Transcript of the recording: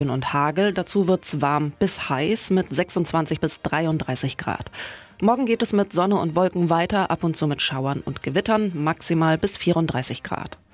und Hagel. Dazu wird's warm bis heiß mit 26 bis 33 Grad. Morgen geht es mit Sonne und Wolken weiter, ab und zu mit Schauern und Gewittern, maximal bis 34 Grad.